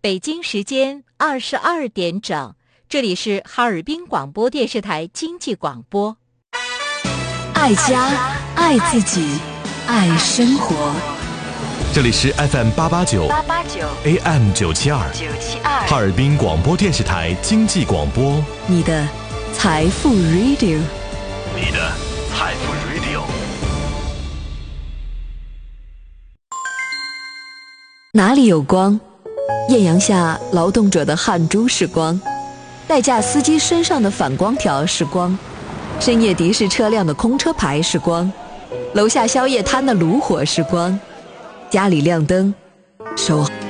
北京时间22点整，这里是哈尔滨广播电视台经济广播。 爱家，爱自己，爱生活。 这里是 FM889 AM972 哈尔滨广播电视台经济广播， 你的财富 Radio， 你的财富 Radio。 哪里有光？艳阳下劳动者的汗珠是光，代驾司机身上的反光条是光，深夜的士车辆的空车牌是光，楼下宵夜摊的炉火是光，家里亮灯，手